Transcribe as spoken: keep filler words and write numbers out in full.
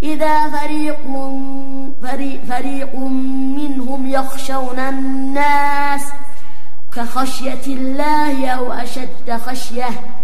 إذا فريق, فريق, فريق منهم يخشون الناس كخشية الله أو أشد خشية